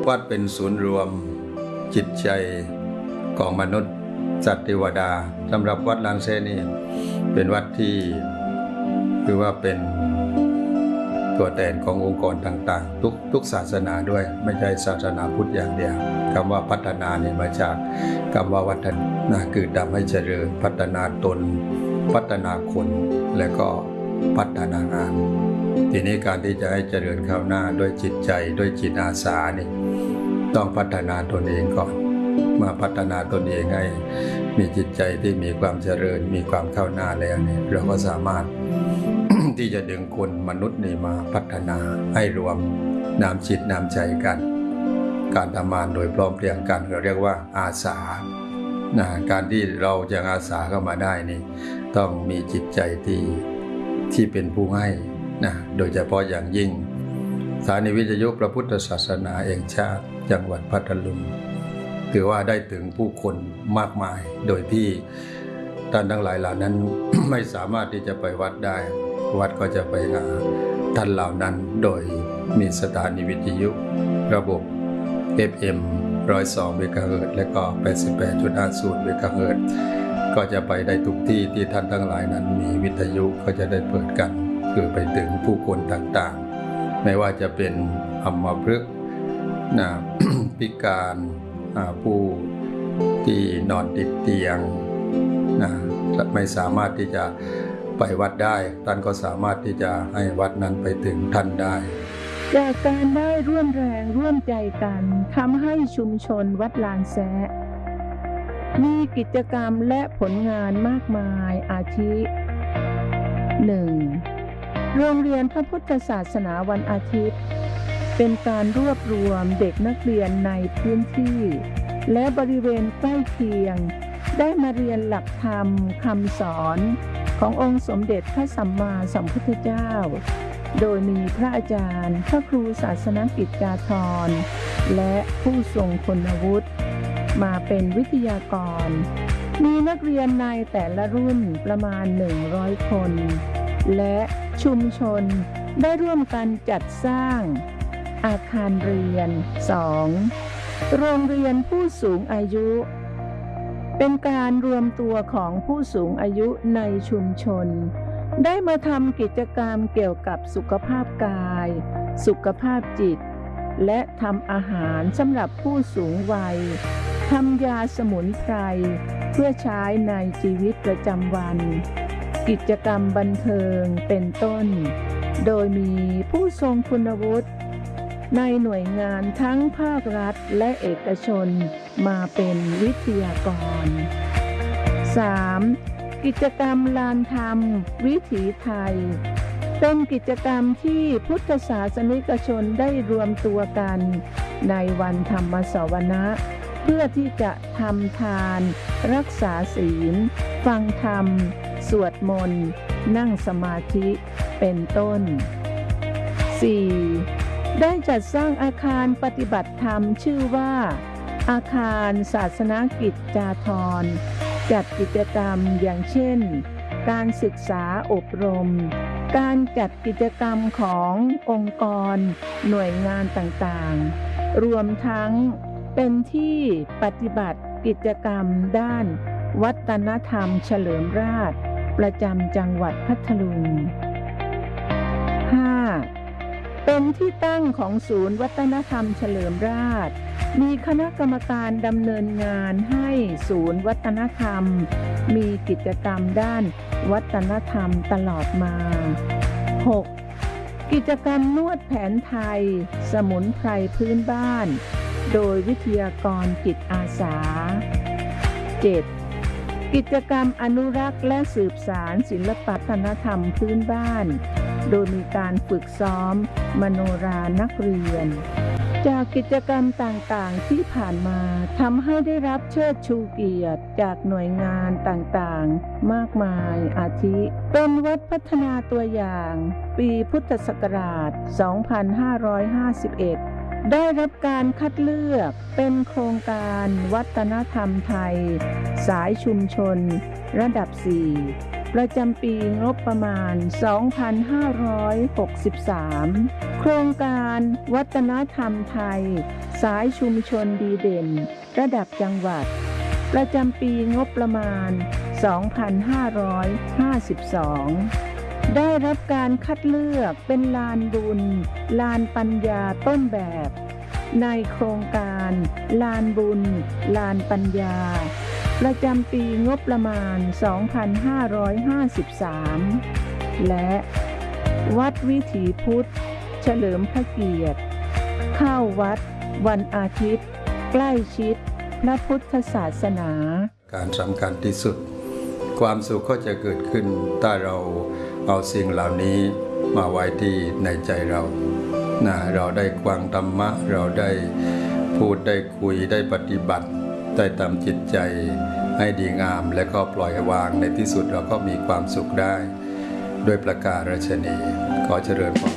วัดเป็นศูนย์รวมจิตใจของมนุษย์สัตว์เทวดาสำหรับวัดลานเซนี่เป็นวัดที่คือว่าเป็นตัวแทนขององค์กรต่างๆทุกศาสนาด้วยไม่ใช่ศาสนาพุทธอย่างเดียวคำว่าพัฒนาเนี่ยมาจากคำว่าวัฒนาคือทำให้เจริญพัฒนาตนพัฒนาคนและก็พัฒนางานทีนี้การที่จะให้เจริญก้าวหน้าด้วยจิตใจด้วยจิตอาสานี่ต้องพัฒนาตนเองก่อนมาพัฒนาตนเองให้มีจิตใจที่มีความเจริญมีความก้าวหน้าแล้วเนี่ยเราก็สามารถ ที่จะดึงคนมนุษย์นี่มาพัฒนาให้รวมน้ำจิตน้ำใจกันการทำงานโดยพร้อมเพรียงกันเราเรียกว่าอาสาการที่เราจะอาสาเข้ามาได้นี่ต้องมีจิตใจที่เป็นผู้ให้โดยเฉพาะอย่างยิ่งสถานีวิทยุพระพุทธศาสนาแห่งชาติจังหวัดพัทลุงถือว่าได้ถึงผู้คนมากมายโดยที่ท่านทั้งหลายเหล่านั้น ไม่สามารถที่จะไปวัดได้วัดก็จะไปหาท่านเหล่านั้นโดยมีสถานีวิทยุระบบ FM 102 เมกะเฮิรตซ์และก็ 88.50 เมกะเฮิรตซ์ก็จะไปได้ทุกที่ที่ท่านทั้งหลายนั้นมีวิทยุก็จะได้เปิดกันคือไปถึงผู้คนต่างๆไม่ว่าจะเป็นอัมพฤกษ์ พิการผู้ที่นอนติดเตียงไม่สามารถที่จะไปวัดได้ท่านก็สามารถที่จะให้วัดนั้นไปถึงท่านได้จากการได้ร่วมแรงร่วมใจกันทำให้ชุมชนวัดลานแซะมีกิจกรรมและผลงานมากมายอาทิ 1. โรงเรียนพระพุทธศาสนาวันอาทิตย์เป็นการรวบรวมเด็กนักเรียนในพื้นที่และบริเวณใกล้เคียงได้มาเรียนหลักธรรมคำสอนขององค์สมเด็จพระสัมมาสัมพุทธเจ้าโดยมีพระอาจารย์พระครูศาสนกิจจาธรและผู้ทรงคุณวุฒิมาเป็นวิทยากรมีนักเรียนในแต่ละรุ่นประมาณ100 คนและชุมชนได้ร่วมกันจัดสร้างอาคารเรียน 2. โรงเรียนผู้สูงอายุเป็นการรวมตัวของผู้สูงอายุในชุมชนได้มาทำกิจกรรมเกี่ยวกับสุขภาพกายสุขภาพจิตและทำอาหารสำหรับผู้สูงวัยทำยาสมุนไพรเพื่อใช้ในชีวิตประจำวันกิจกรรมบันเทิงเป็นต้นโดยมีผู้ทรงคุณวุฒิในหน่วยงานทั้งภาครัฐและเอกชนมาเป็นวิทยากร 3. กิจกรรมลานธรรมวิถีไทยเป็นกิจกรรมที่พุทธศาสนิกชนได้รวมตัวกันในวันธรรมสวนะเพื่อที่จะทำทานรักษาศีลฟังธรรมสวดมนต์นั่งสมาธิเป็นต้น 4. ได้จัดสร้างอาคารปฏิบัติธรรมชื่อว่าอาคารศาสนกิจจาธรจัดกิจกรรมอย่างเช่นการศึกษาอบรมการจัดกิจกรรมขององค์กรหน่วยงานต่างๆรวมทั้งเป็นที่ปฏิบัติกิจกรรมด้านวัฒนธรรมเฉลิมราชประจำจังหวัดพัทลุง 5. เป็นที่ตั้งของศูนย์วัฒนธรรมเฉลิมราชมีคณะกรรมการดำเนินงานให้ศูนย์วัฒนธรรมมีกิจกรรมด้านวัฒนธรรมตลอดมา 6. กิจกรรมนวดแผนไทยสมุนไพรพื้นบ้านโดยวิทยากรจิตอาสา 7. กิจกรรมอนุรักษ์และสืบสานศิลปวัฒนธรรมพื้นบ้านโดยมีการฝึกซ้อมมโนรานักเรียนจากกิจกรรมต่างๆที่ผ่านมาทำให้ได้รับเชิดชูเกียรติจากหน่วยงานต่างๆมากมายอาทิเป็นวัดพัฒนาตัวอย่างปีพุทธศักราช 2551 ได้รับการคัดเลือกเป็นโครงการวัฒนธรรมไทยสายชุมชนระดับ 4 ประจำปีงบประมาณ 2563 โครงการวัฒนธรรมไทยสายชุมชนดีเด่นระดับจังหวัดประจำปีงบประมาณ 2552 ได้รับการคัดเลือกเป็นลานบุญลานปัญญาต้นแบบในโครงการลานบุญลานปัญญาประจำปีงบประมาณ 2553 และวัดวิถีพุทธเฉลิมพระเกียรติเข้าวัดวันอาทิตย์ใกล้ชิดพระพุทธศาสนาการสำคัญที่สุดความสุขก็จะเกิดขึ้นถ้าเราเอาสิ่งเหล่านี้มาไว้ที่ในใจเราเราได้ฟังธรรมะเราได้พูดได้คุยได้ปฏิบัติได้ทำจิตใจให้ดีงามและก็ปล่อยวางในที่สุดเราก็มีความสุขได้ด้วยประการฉะนี้ขอเจริญพร